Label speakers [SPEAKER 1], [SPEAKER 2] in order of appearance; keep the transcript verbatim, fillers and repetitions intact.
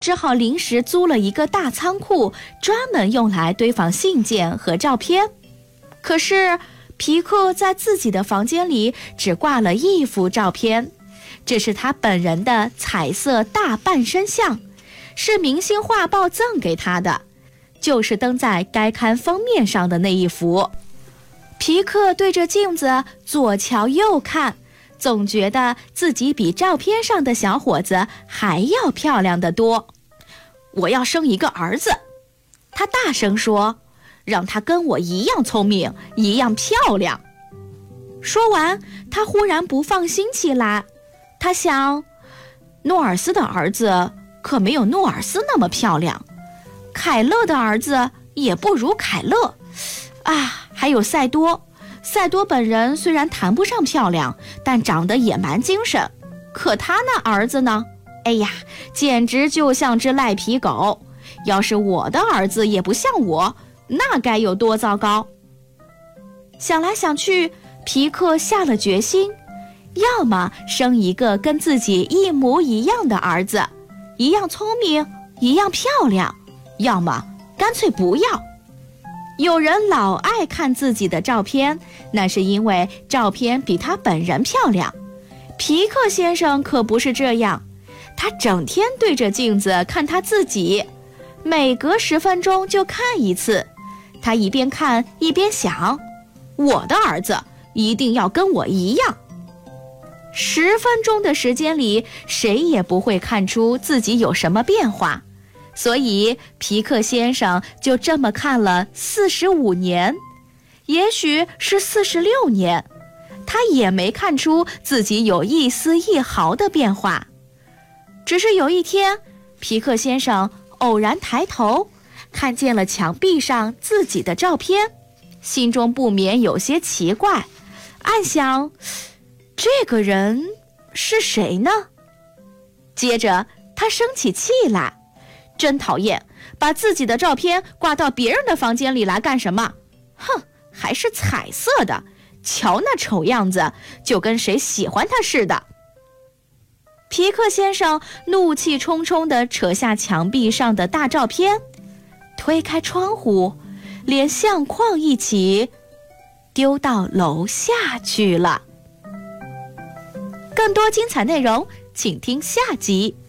[SPEAKER 1] 只好临时租了一个大仓库，专门用来堆放信件和照片。可是皮克在自己的房间里只挂了一幅照片，这是他本人的彩色大半身像，是明星画报赠给他的，就是登在该刊封面上的那一幅。皮克对着镜子左瞧右看，总觉得自己比照片上的小伙子还要漂亮得多。我要生一个儿子，他大声说，让他跟我一样聪明，一样漂亮。说完，他忽然不放心起来。他想，诺尔斯的儿子可没有诺尔斯那么漂亮，凯勒的儿子也不如凯勒啊，还有赛多。赛多本人虽然谈不上漂亮，但长得也蛮精神。可他那儿子呢？哎呀，简直就像只赖皮狗。要是我的儿子也不像我，那该有多糟糕。想来想去，皮克下了决心，要么生一个跟自己一模一样的儿子，一样聪明，一样漂亮，要么干脆不要。有人老爱看自己的照片，那是因为照片比他本人漂亮。皮克先生可不是这样，他整天对着镜子看他自己，每隔十分钟就看一次。他一边看一边想，我的儿子一定要跟我一样。十分钟的时间里，谁也不会看出自己有什么变化。所以皮克先生就这么看了四十五年，也许是四十六年，他也没看出自己有一丝一毫的变化。只是有一天，皮克先生偶然抬头，看见了墙壁上自己的照片，心中不免有些奇怪，暗想，这个人是谁呢？接着他生起气来，真讨厌，把自己的照片挂到别人的房间里来干什么？哼，还是彩色的，瞧那丑样子，就跟谁喜欢他似的。皮克先生怒气冲冲地扯下墙壁上的大照片，推开窗户，连相框一起丢到楼下去了。更多精彩内容，请听下集。